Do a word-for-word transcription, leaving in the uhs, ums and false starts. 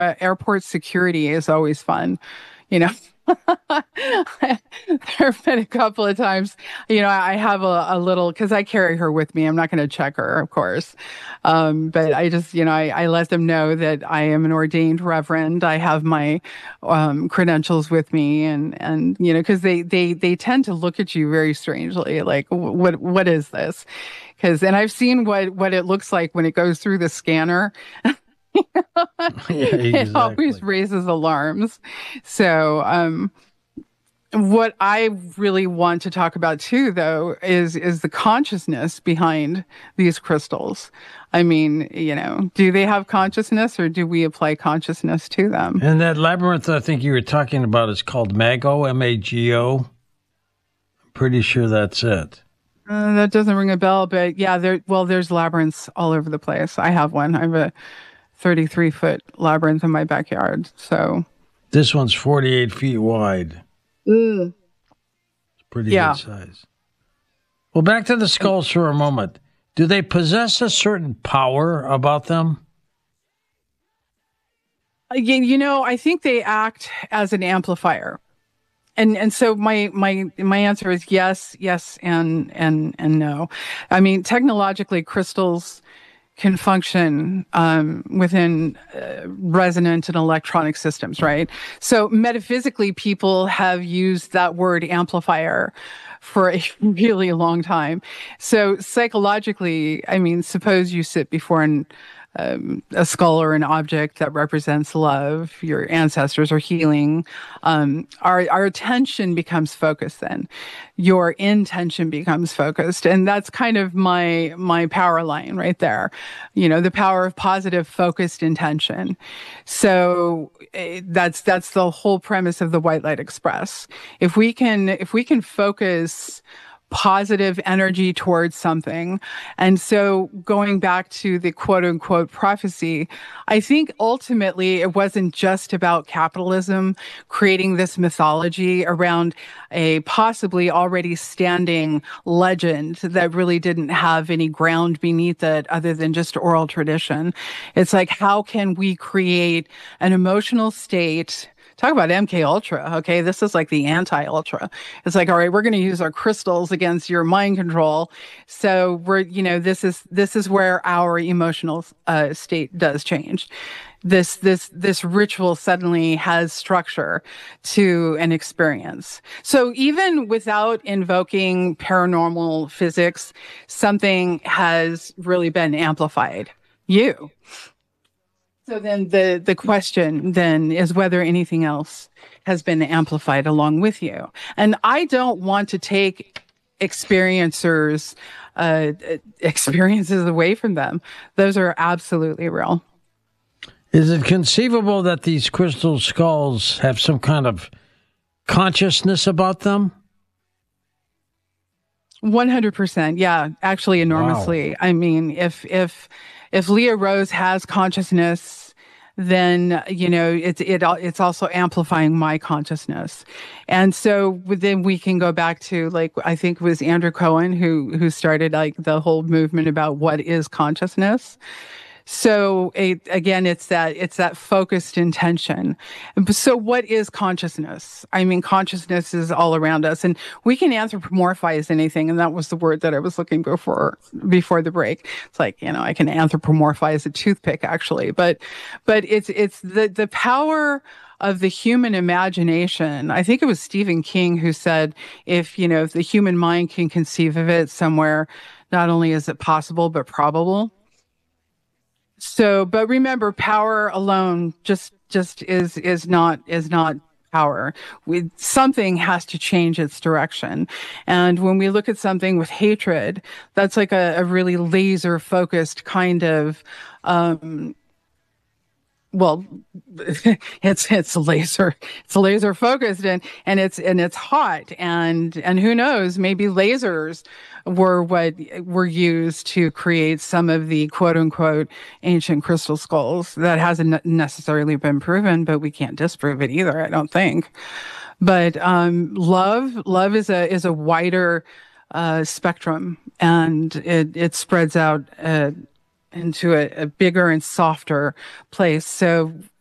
uh, airport security is always fun, you know. There have been a couple of times, you know, I have a, a little, because I carry her with me. I'm not going to check her, of course. Um, but I just, you know, I, I let them know that I am an ordained reverend. I have my um, credentials with me, and and you know, because they they they tend to look at you very strangely, like, what what is this? Because and I've seen what what it looks like when it goes through the scanner. Yeah, It always exactly. raises alarms. So, um, what I really want to talk about too, though, is is the consciousness behind these crystals. I mean, you know, do they have consciousness, or do we apply consciousness to them? And that labyrinth I think you were talking about is called Mago, M A G O. Pretty sure that's it. Uh, that doesn't ring a bell, but yeah, there. Well, there's labyrinths all over the place. I have one. I have a thirty-three foot labyrinth in my backyard. So, This one's forty-eight feet wide. mm. Pretty good Yeah. size. Well, back to the skulls for a moment. Do they possess a certain power about them? Again, you know, I think they act as an amplifier. And and so my my my answer is yes, yes, and and and no. I mean, technologically, crystals can function um, within uh, resonant and electronic systems, right? So metaphysically, people have used that word amplifier for a really long time. So psychologically, I mean, suppose you sit before an um, a skull or an object that represents love, your ancestors are healing. Um, our our attention becomes focused. Then, your intention becomes focused, and that's kind of my my power line right there. You know, the power of positive focused intention. So eh, that's that's the whole premise of the White Light Express. If we can if we can focus positive energy towards something. And so going back to the quote unquote prophecy, I think ultimately it wasn't just about capitalism creating this mythology around a possibly already standing legend that really didn't have any ground beneath it other than just oral tradition. It's like, how can we create an emotional state? Talk about M K Ultra. Okay, this is like the anti-Ultra. It's like, all right, we're going to use our crystals against your mind control. So we're, you know, this is this is where our emotional uh, state does change. This this this ritual suddenly has structure to an experience. So even without invoking paranormal physics, something has really been amplified. You. So then the, the question then is whether anything else has been amplified along with you. And I don't want to take experiencers' uh, experiences away from them. Those are absolutely real. Is it conceivable that these crystal skulls have some kind of consciousness about them? one hundred percent. Yeah, actually Wow. enormously. I mean, if if if Leah Rose has consciousness, then you know it's it it's also amplifying my consciousness. And so then we can go back to, like, I think it was Andrew Cohen who who started like the whole movement about what is consciousness. So it, again, it's that it's that focused intention. So what is consciousness? I mean, consciousness is all around us, and we can anthropomorphize anything. And that was the word that I was looking before before the break. It's like, you know, I can anthropomorphize a toothpick, actually, but but it's it's the the power of the human imagination. I think it was Stephen King who said, if you know, if the human mind can conceive of it somewhere, not only is it possible but probable. So, but remember, power alone just just is is not is not power. We, something has to change its direction. And when we look at something with hatred, that's like a, a really laser focused kind of um, well, it's it's laser it's laser focused, and and it's and it's hot, and and who knows, maybe lasers were what were used to create some of the quote unquote ancient crystal skulls. That hasn't necessarily been proven, but we can't disprove it either, I don't think. But um love love is a is a wider uh spectrum, and it it spreads out uh into a, a bigger and softer place. So